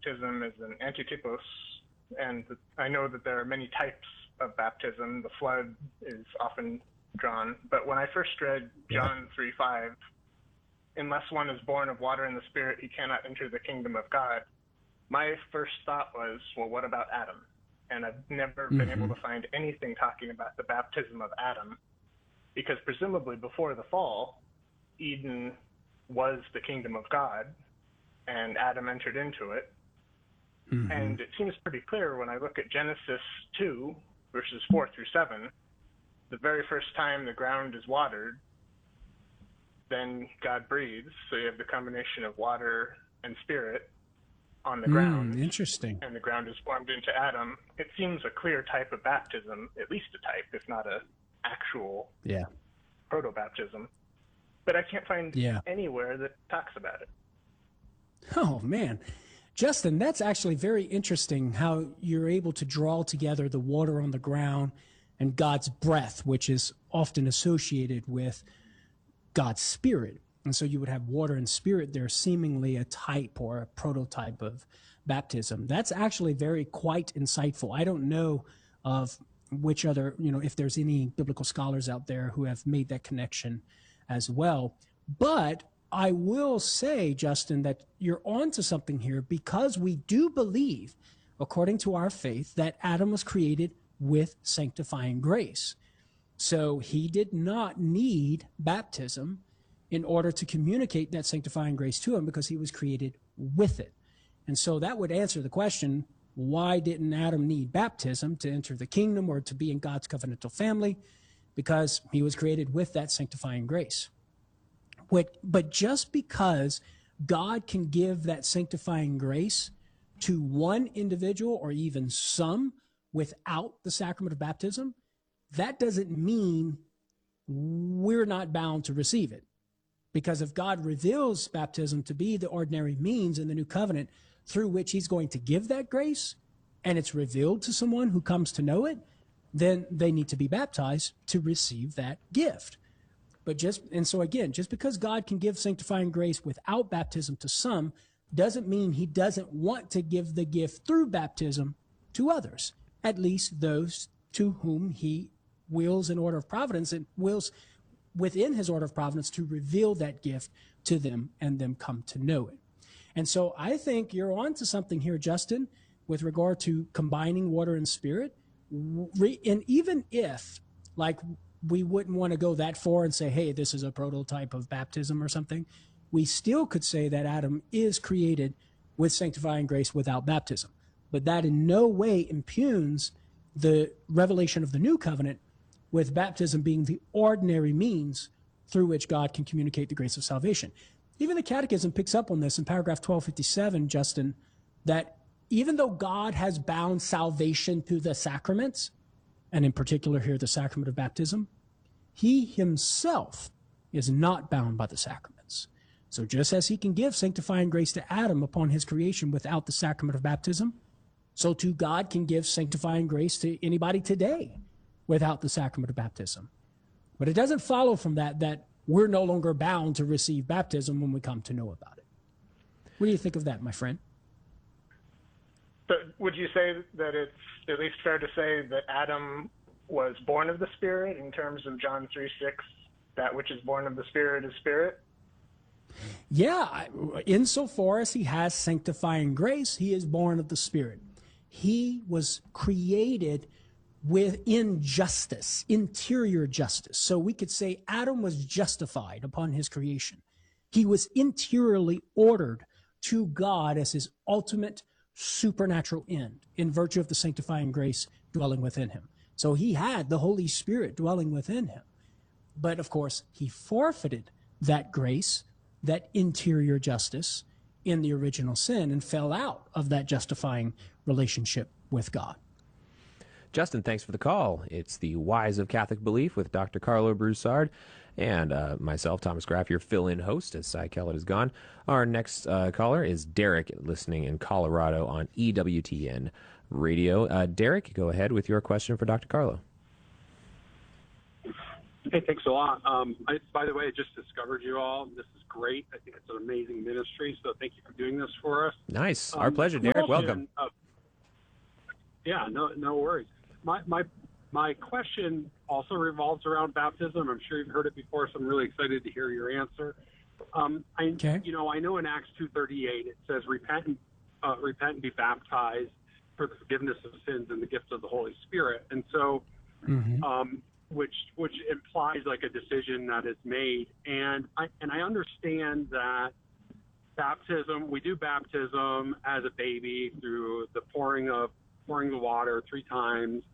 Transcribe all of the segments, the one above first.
baptism is an antitypos, and I know that there are many types of baptism. The flood is often drawn, but when I first read John 3:5, unless one is born of water and the Spirit, he cannot enter the kingdom of God, my first thought was, well, what about Adam? And I've never been able to find anything talking about the baptism of Adam, because presumably before the fall, Eden was the kingdom of God, and Adam entered into it. And it seems pretty clear when I look at Genesis 2, verses 4 through 7, the very first time the ground is watered, then God breathes. So you have the combination of water and spirit on the ground. Interesting. And the ground is formed into Adam. It seems a clear type of baptism, at least a type, if not a actual proto-baptism. But I can't find anywhere that talks about it. Oh, man. Justin, that's actually very interesting how you're able to draw together the water on the ground and God's breath, which is often associated with God's spirit. And so you would have water and spirit there, seemingly a type or a prototype of baptism. That's actually quite insightful. I don't know of which other, if there's any biblical scholars out there who have made that connection as well. But I will say, Justin, that you're onto something here, because we do believe, according to our faith, that Adam was created with sanctifying grace. So he did not need baptism in order to communicate that sanctifying grace to him, because he was created with it. And so that would answer the question, why didn't Adam need baptism to enter the kingdom or to be in God's covenantal family? Because he was created with that sanctifying grace. But just because God can give that sanctifying grace to one individual or even some without the sacrament of baptism, that doesn't mean we're not bound to receive it. Because if God reveals baptism to be the ordinary means in the new covenant through which he's going to give that grace, and it's revealed to someone who comes to know it, then they need to be baptized to receive that gift. So again, just because God can give sanctifying grace without baptism to some doesn't mean he doesn't want to give the gift through baptism to others, at least those to whom he wills in order of providence and wills within his order of providence to reveal that gift to them and them come to know it. And so I think you're on to something here, Justin, with regard to combining water and spirit. And even if, we wouldn't want to go that far and say, hey, this is a prototype of baptism or something, we still could say that Adam is created with sanctifying grace without baptism. But that in no way impugns the revelation of the new covenant, with baptism being the ordinary means through which God can communicate the grace of salvation. Even the Catechism picks up on this in paragraph 1257, Justin, that even though God has bound salvation to the sacraments, and in particular here the sacrament of baptism, he himself is not bound by the sacraments. So just as he can give sanctifying grace to Adam upon his creation without the sacrament of baptism, so too God can give sanctifying grace to anybody today without the sacrament of baptism. But it doesn't follow from that we're no longer bound to receive baptism when we come to know about it. What do you think of that, my friend? So would you say that it's at least fair to say that Adam was born of the Spirit in terms of John 3:6, that which is born of the Spirit is spirit? Yeah, insofar as he has sanctifying grace, he is born of the Spirit. He was created within justice, interior justice. So we could say Adam was justified upon his creation. He was interiorly ordered to God as his ultimate supernatural end in virtue of the sanctifying grace dwelling within him. So he had the Holy Spirit dwelling within him. But of course, he forfeited that grace, that interior justice in the original sin, and fell out of that justifying relationship with God. Justin, thanks for the call. It's the Whys of Catholic Belief with Dr. Carlo Broussard and myself, Thomas Graff, your fill-in host, as Cy Kellett is gone. Our next caller is Derek, listening in Colorado on EWTN Radio. Derek, go ahead with your question for Dr. Carlo. Hey, thanks a lot. By the way, I just discovered you all. This is great. I think it's an amazing ministry, so thank you for doing this for us. Nice. Our pleasure, Derek. Welcome. Yeah, no worries. My question also revolves around baptism. I'm sure you've heard it before, so I'm really excited to hear your answer. Okay. I know in Acts 2:38 it says, repent and be baptized for the forgiveness of sins and the gift of the Holy Spirit. And so, which implies like a decision that is made. And I understand that baptism, we do baptism as a baby through the pouring the water 3 times,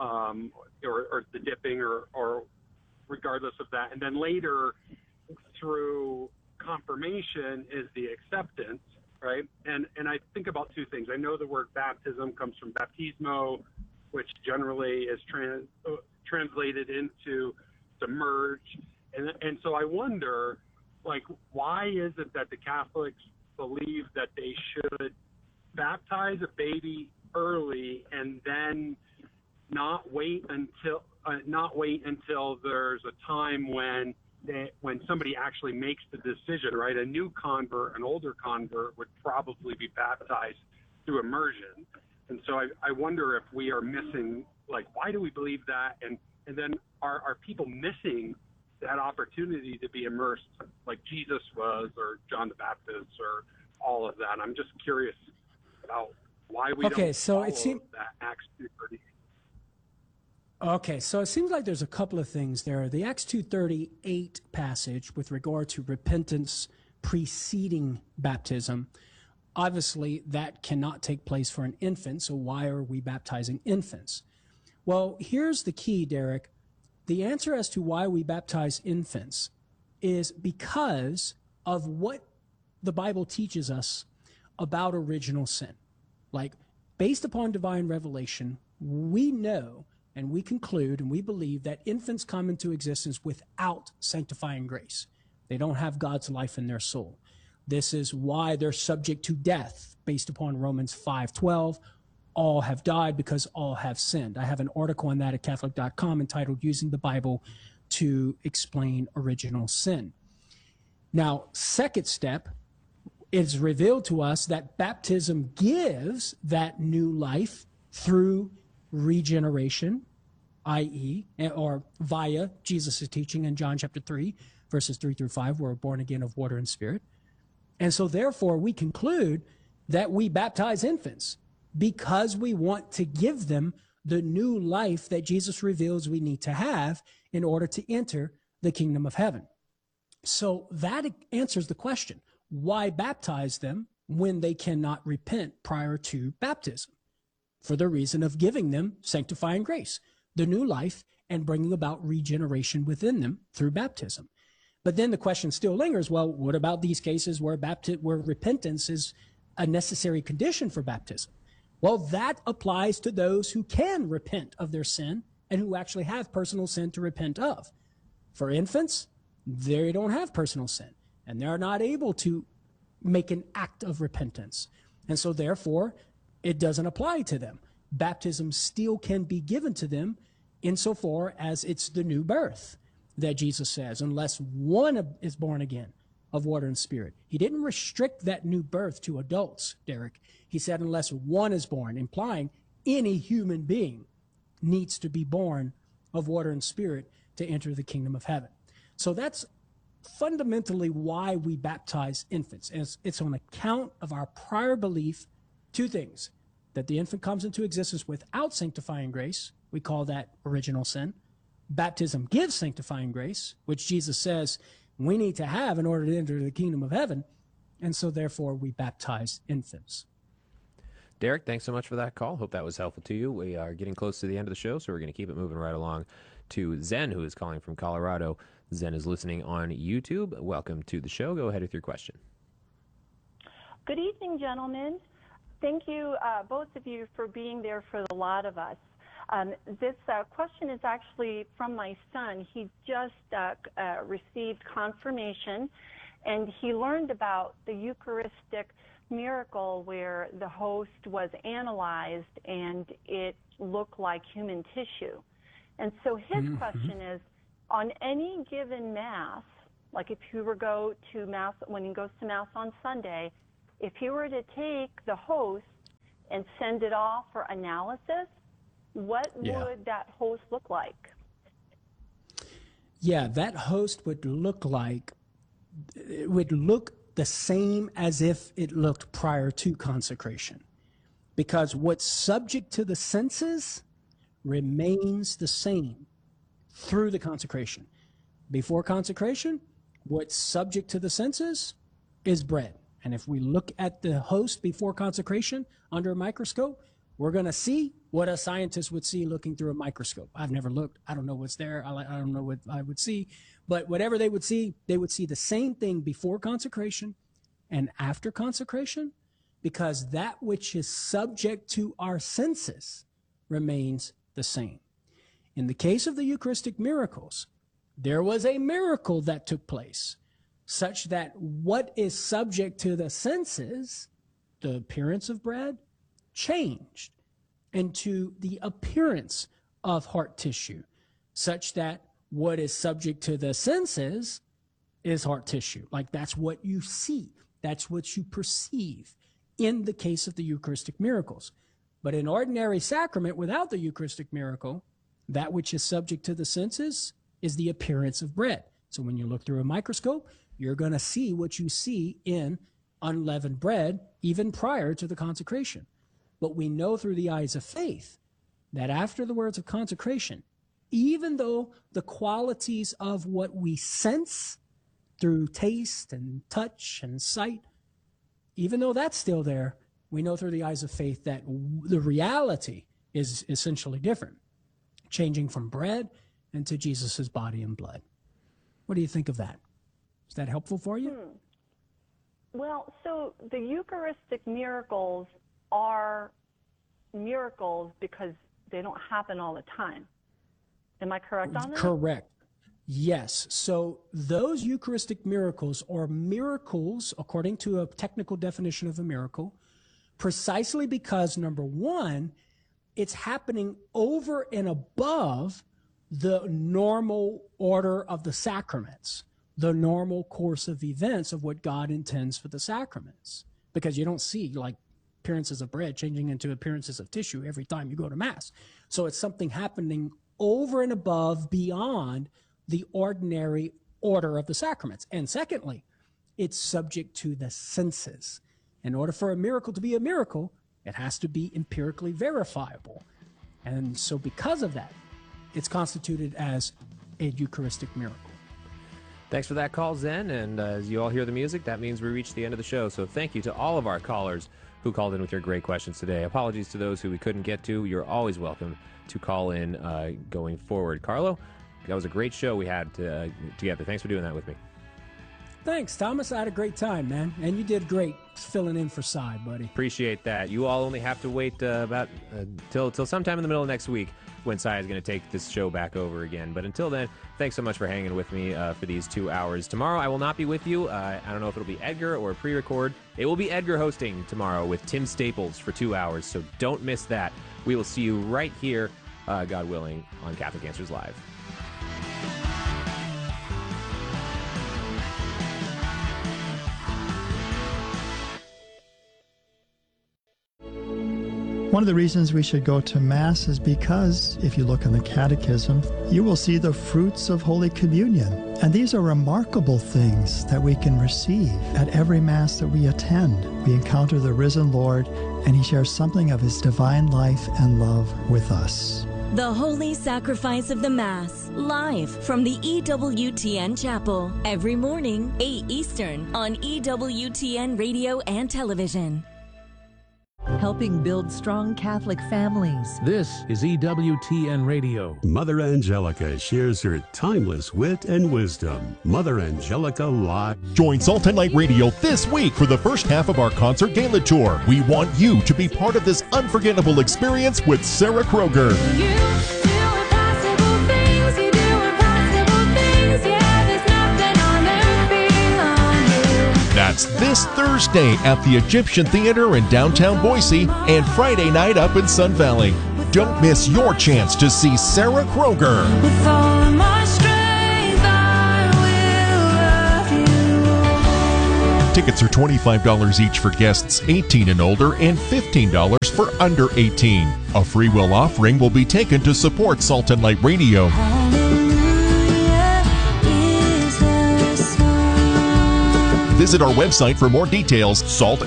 or the dipping, or regardless of that. And then later through confirmation is the acceptance, right? And I think about 2 things. I know the word baptism comes from baptismo, which generally is translated into submerge. And so I wonder, like, why is it that the Catholics believe that they should baptize a baby early and then not wait until there's a time when somebody actually makes the decision, right? A new convert, an older convert would probably be baptized through immersion. And so I wonder if we are missing, like, why do we believe that? And then are people missing that opportunity to be immersed like Jesus was, or John the Baptist, or all of that? I'm just curious about why we don't follow that Acts 2:38. Okay, so it seems like there's a couple of things there. The Acts 2:38 passage with regard to repentance preceding baptism, obviously that cannot take place for an infant, so why are we baptizing infants? Well, here's the key, Derek. The answer as to why we baptize infants is because of what the Bible teaches us about original sin. Like, based upon divine revelation, we know and we conclude and we believe that infants come into existence without sanctifying grace. They don't have God's life in their soul. This is why they're subject to death, based upon Romans 5:12. All have died because all have sinned. I have an article on that at Catholic.com entitled Using the Bible to Explain Original Sin. Now, second step, it's revealed to us that baptism gives that new life through regeneration, i.e., or via Jesus' teaching in John chapter 3, verses 3 through 5, we're born again of water and spirit. And so therefore we conclude that we baptize infants because we want to give them the new life that Jesus reveals we need to have in order to enter the kingdom of heaven. So that answers the question, why baptize them when they cannot repent prior to baptism? For the reason of giving them sanctifying grace, the new life, and bringing about regeneration within them through baptism. But then the question still lingers, well, what about these cases where repentance is a necessary condition for baptism? Well, that applies to those who can repent of their sin and who actually have personal sin to repent of. For infants, they don't have personal sin, and they're not able to make an act of repentance. And so therefore, it doesn't apply to them. Baptism still can be given to them insofar as it's the new birth that Jesus says, unless one is born again of water and spirit. He didn't restrict that new birth to adults, Derek. He said unless one is born, implying any human being needs to be born of water and spirit to enter the kingdom of heaven. So that's fundamentally why we baptize infants. And it's on account of our prior belief, 2 things, that the infant comes into existence without sanctifying grace. We call that original sin. Baptism gives sanctifying grace, which Jesus says we need to have in order to enter the kingdom of heaven. And so therefore we baptize infants. Derek, thanks so much for that call. Hope that was helpful to you. We are getting close to the end of the show, so we're going to keep it moving right along to Zen, who is calling from Colorado. Zen is listening on YouTube. Welcome to the show. Go ahead with your question. Good evening, gentlemen. Thank you, both of you, for being there for a lot of us. This question is actually from my son. He just received confirmation, and he learned about the Eucharistic miracle where the host was analyzed and it looked like human tissue. And so his question is, on any given Mass, like if he were go to Mass, when he goes to Mass on Sunday, if he were to take the host and send it off for analysis, what would that host look like? Yeah, that host would look like, it would look the same as if it looked prior to consecration. Because what's subject to the senses remains the same through the consecration. Before consecration, what's subject to the senses is bread. And if we look at the host before consecration under a microscope, we're going to see what a scientist would see looking through a microscope. I've never looked. I don't know what's there. I don't know what I would see. But whatever they would see the same thing before consecration and after consecration, because that which is subject to our senses remains the same. In the case of the Eucharistic miracles, there was a miracle that took place such that what is subject to the senses, the appearance of bread, changed into the appearance of heart tissue, such that what is subject to the senses is heart tissue. Like that's what you see. That's what you perceive in the case of the Eucharistic miracles. But in ordinary sacrament, without the Eucharistic miracle, that which is subject to the senses is the appearance of bread. So when you look through a microscope, you're going to see what you see in unleavened bread, even prior to the consecration. But we know through the eyes of faith that after the words of consecration, even though the qualities of what we sense through taste and touch and sight, even though that's still there, we know through the eyes of faith that the reality is essentially different, changing from bread into Jesus' body and blood. What do you think of that? Is that helpful for you? Well, so the Eucharistic miracles are miracles because they don't happen all the time. Am I correct on that? Correct. Yes. So those Eucharistic miracles are miracles, according to a technical definition of a miracle, precisely because, number one, it's happening over and above the normal order of the sacraments, the normal course of events of what God intends for the sacraments. Because you don't see like appearances of bread changing into appearances of tissue every time you go to Mass. So it's something happening over and above, beyond the ordinary order of the sacraments. And secondly, it's subject to the senses. In order for a miracle to be a miracle, it has to be empirically verifiable. And so because of that, it's constituted as a Eucharistic miracle. Thanks for that call, Zen. And as you all hear the music, that means we reached the end of the show. So thank you to all of our callers who called in with your great questions today. Apologies to those who we couldn't get to. You're always welcome to call in going forward. Carlo, that was a great show we had together. Thanks for doing that with me. Thanks, Thomas. I had a great time, man. And you did great filling in for Cy, buddy. Appreciate that. You all only have to wait about till sometime in the middle of next week when Cy is going to take this show back over again. But until then, thanks so much for hanging with me for these 2 hours. Tomorrow I will not be with you. I don't know if it'll be Edgar or pre-record. It will be Edgar hosting tomorrow with Tim Staples for 2 hours, so don't miss that. We will see you right here, God willing, on Catholic Answers Live. One of the reasons we should go to Mass is because, if you look in the Catechism, you will see the fruits of Holy Communion. And these are remarkable things that we can receive at every Mass that we attend. We encounter the risen Lord, and He shares something of His divine life and love with us. The Holy Sacrifice of the Mass, live from the EWTN Chapel, every morning, 8 Eastern, on EWTN Radio and Television. Helping build strong Catholic families. This is EWTN Radio. Mother Angelica shares her timeless wit and wisdom. Mother Angelica Live. Join Salt and Light Radio this week for the first half of our concert gala tour. We want you to be part of this unforgettable experience with Sarah Kroger. That's this Thursday at the Egyptian Theater in downtown Boise and Friday night up in Sun Valley. Don't miss your chance to see Sarah Kroger. With all of my strength. Tickets are $25 each for guests 18 and older and $15 for under 18. A free will offering will be taken to support Salt and Light Radio. Visit our website for more details,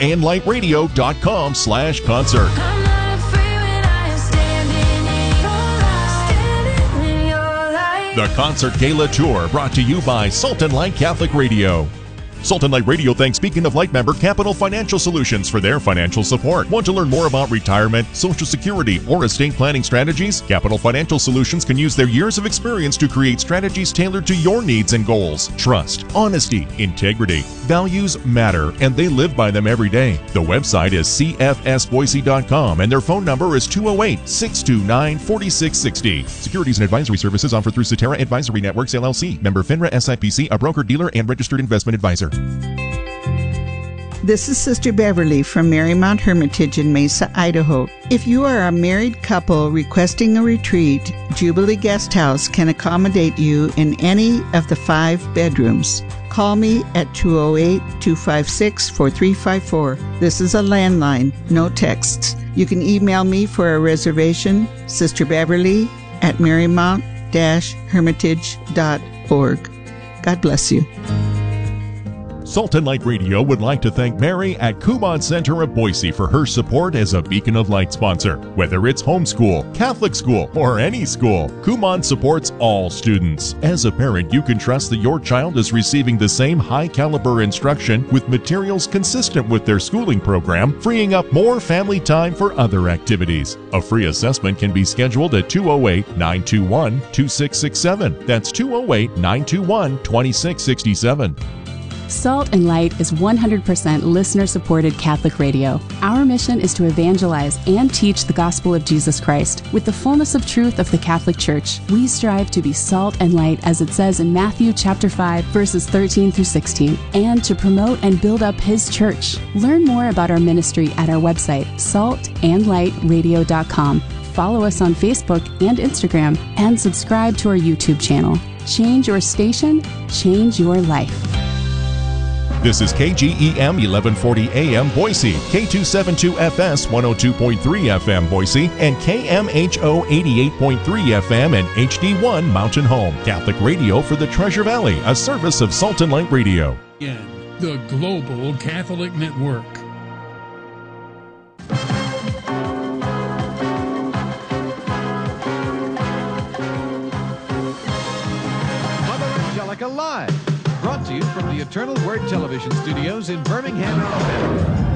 saltandlightradio.com/concert. The Concert Gala Tour, brought to you by Salt and Light Catholic Radio. Salt and Light Radio thanks Beacon of Light member Capital Financial Solutions for their financial support. Want to learn more about retirement, Social Security, or estate planning strategies? Capital Financial Solutions can use their years of experience to create strategies tailored to your needs and goals. Trust, honesty, integrity, values matter, and they live by them every day. The website is cfsboise.com, and their phone number is 208-629-4660. Securities and advisory services offered through Cetera Advisory Networks, LLC. Member FINRA SIPC, a broker-dealer and registered investment advisor. This is Sister Beverly from Marymount Hermitage in Mesa, Idaho. If you are a married couple requesting a retreat, Jubilee Guest House can accommodate you in any of the 5 bedrooms. Call me at 208-256-4354. This is a landline, no texts. You can email me for a reservation, Sister Beverly at marymount-hermitage.org. God bless you. Salt and Light Radio would like to thank Mary at Kumon Center of Boise for her support as a Beacon of Light sponsor. Whether it's homeschool, Catholic school, or any school, Kumon supports all students. As a parent, you can trust that your child is receiving the same high-caliber instruction with materials consistent with their schooling program, freeing up more family time for other activities. A free assessment can be scheduled at 208-921-2667. That's 208-921-2667. Salt and Light is 100% listener-supported Catholic radio. Our mission is to evangelize and teach the gospel of Jesus Christ with the fullness of truth of the Catholic Church. We strive to be salt and light, as it says in Matthew chapter 5, verses 13 through 16, and to promote and build up His church. Learn more about our ministry at our website, saltandlightradio.com. Follow us on Facebook and Instagram, and subscribe to our YouTube channel. Change your station, change your life. This is KGEM 1140 AM Boise, K272FS 102.3 FM Boise, and KMHO 88.3 FM and HD1 Mountain Home. Catholic radio for the Treasure Valley, a service of Salt and Light Radio. The Global Catholic Network. Mother Angelica Live. Brought to you from the Eternal Word Television Studios in Birmingham, Alabama.